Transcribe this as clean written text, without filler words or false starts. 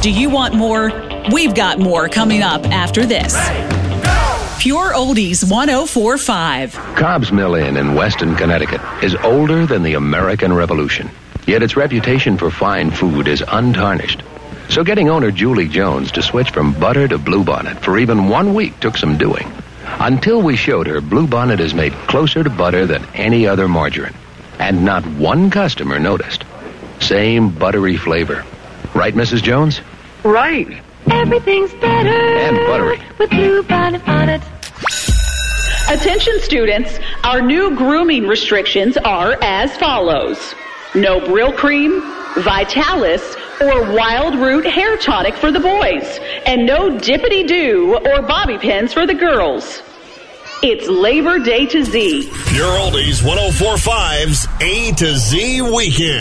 Do you want more? We've got more coming up after this. Pure Oldies 104.5. Cobb's Mill Inn in Weston, Connecticut is older than the American Revolution, yet its reputation for fine food is untarnished. So getting owner Julie Jones to switch from butter to Bluebonnet for even 1 week took some doing. Until we showed her Bluebonnet is made closer to butter than any other margarine. And not one customer noticed. Same buttery flavor. Right, Mrs. Jones? Right. Everything's better. And buttery. With Bluebonnet on it. Attention students, our new grooming restrictions are as follows. No Brill Cream, Vitalis, or Wild Root hair tonic for the boys, and no Dippity-Doo or bobby pins for the girls. It's Labor Day to Z. Pure Oldies 104.5's A to Z Weekend.